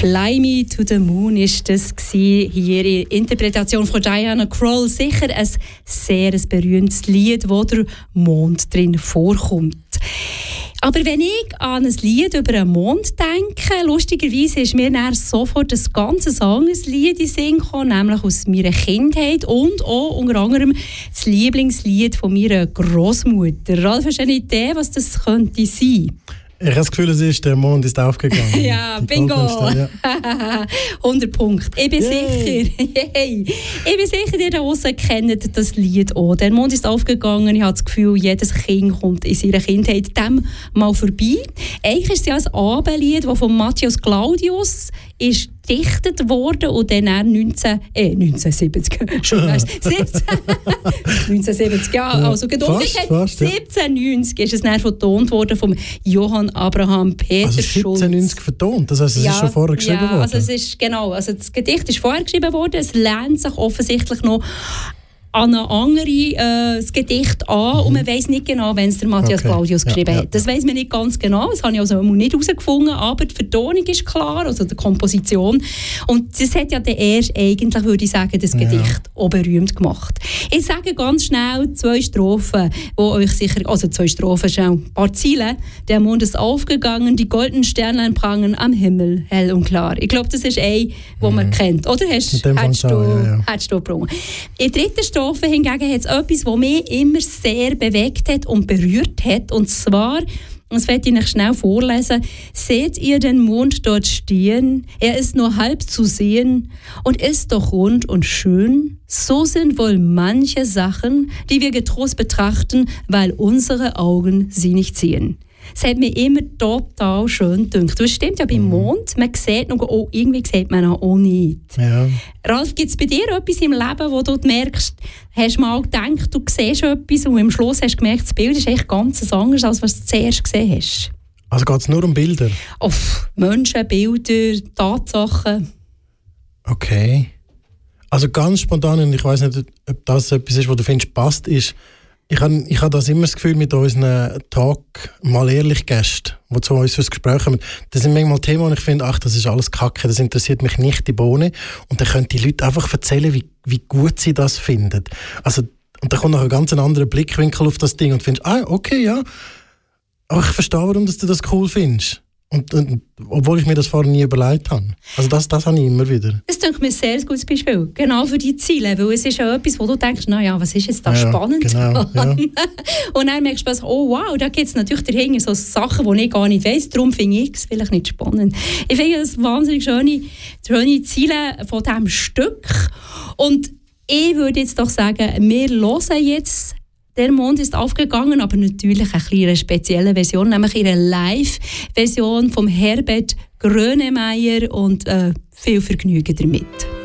«Fly Me to the Moon» ist das hier in Interpretation von Diana Krall. Sicher ein sehr berühmtes Lied, wo der Mond drin vorkommt. Aber wenn ich an ein Lied über den Mond denke, lustigerweise ist mir dann sofort ein ganz anderes Lied in den Sinn gekommen, nämlich aus meiner Kindheit und auch unter anderem das Lieblingslied von meiner Großmutter. Ralf, hast du eine Idee, was das könnte sein? Ich habe das Gefühl, es ist, der Mond ist aufgegangen. Ja, bingo! 100 Punkte. Ich bin sicher, ich bin sicher, ihr da draussen kennt das Lied auch. Der Mond ist aufgegangen. Ich habe das Gefühl, jedes Kind kommt in seiner Kindheit dem mal vorbei. Eigentlich ist es ja ein Abendlied, das von Matthias Claudius ist gedichtet worden und dann 1970, 1970, ja, also umgekehrt, 1790 ist es dann vertont worden vom Johann Abraham Peter Schulz. 1790 vertont, das heisst, es ist schon vorher geschrieben worden? Also es ist, genau, also das Gedicht ist vorher geschrieben worden, es lehnt sich offensichtlich noch an ein anderes Gedicht an und man weiss nicht genau, wenn es der Matthias Claudius geschrieben hat. Das weiss man nicht ganz genau, das habe ich also nicht herausgefunden, aber die Vertonung ist klar, also die Komposition. Und das hat ja dann erst eigentlich, würde ich sagen, das Gedicht auch berühmt gemacht. Ich sage ganz schnell 2 Strophen, wo euch sicher, also 2 Strophen, schon ein paar Ziele. Der Mond ist aufgegangen, die goldenen Sternlein prangen am Himmel, hell und klar. Ich glaube, das ist ein, den man kennt. Oder hättest du gebrungen? In der dritten Strophe hingegen hat es etwas, das mich immer sehr bewegt hat und berührt hat. Und zwar, das werde ich euch schnell vorlesen, seht ihr den Mond dort stehen? Er ist nur halb zu sehen und ist doch rund und schön. So sind wohl manche Sachen, die wir getrost betrachten, weil unsere Augen sie nicht sehen. Es hat mir immer total schön gedacht. Das stimmt ja beim Mond, man sieht noch, oh, irgendwie sieht man ihn auch nicht. Ja. Ralf, gibt es bei dir etwas im Leben, wo du merkst, hast du mal gedacht, du siehst etwas und am Schluss hast du gemerkt, das Bild ist echt ganz anders, als was du zuerst gesehen hast? Also geht es nur um Bilder? Menschen, Bilder, Tatsachen. Okay. Also ganz spontan, und ich weiss nicht, ob das etwas ist, was du findest, passt, ist, ich habe das immer das Gefühl mit unseren Talk mal ehrlich Gästen, die zu uns fürs Gespräch kommen. Das sind manchmal Themen, und ich finde, das ist alles Kacke, das interessiert mich nicht die Bohne. Und dann können die Leute einfach erzählen, wie gut sie das finden. Also, und dann kommt noch ein ganz anderer Blickwinkel auf das Ding und findest, okay, ja, aber ich verstehe, warum du das cool findest. Und obwohl ich mir das vorher nie überlegt habe. Also das habe ich immer wieder. Das denke ich mir ein sehr gutes Beispiel. Genau für die Ziele. Weil es ist ja etwas, wo du denkst, naja, was ist jetzt da spannend? Genau, ja. Und dann merkst du, oh wow, da gibt es natürlich dahinter so Sachen, die ich gar nicht weiss. Darum finde ich es vielleicht nicht spannend. Ich finde das wahnsinnig schöne Ziele von diesem Stück. Und ich würde jetzt doch sagen, wir hören jetzt «Der Mond ist aufgegangen», aber natürlich eine kleine spezielle Version, nämlich ihre Live-Version von Herbert Grönemeyer und viel Vergnügen damit.